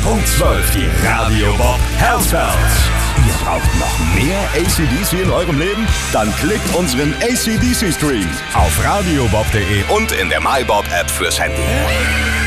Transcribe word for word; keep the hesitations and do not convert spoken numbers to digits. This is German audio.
Punkt zwölf, die Radio Bob Herzfels. Ihr braucht noch mehr A C D C in eurem Leben? Dann klickt unseren A C D C Stream auf radiobob punkt de und in der MyBob App fürs Handy.